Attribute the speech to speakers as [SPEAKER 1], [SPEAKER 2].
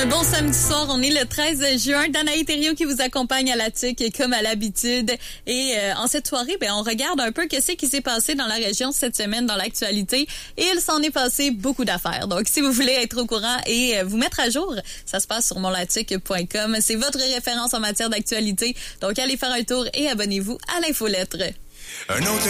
[SPEAKER 1] un bon samedi soir. On est le 13 juin. Danaï Thériault qui vous accompagne à la TIC comme à l'habitude. Et en cette soirée, on regarde un peu qu'est-ce qui s'est passé dans la région cette semaine dans l'actualité. Et il s'en est passé beaucoup d'affaires. Donc, si vous voulez être au courant et vous mettre à jour, ça se passe sur monlatic.com. C'est votre référence en matière d'actualité. Donc, allez faire un tour et abonnez-vous à l'infolettre.
[SPEAKER 2] Un autre